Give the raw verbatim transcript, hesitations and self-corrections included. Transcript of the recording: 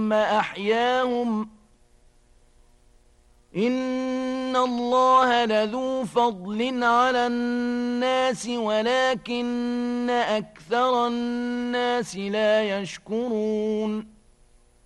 ثم أحياهم إن الله لذو فضل على الناس ولكن أكثر الناس لا يشكرون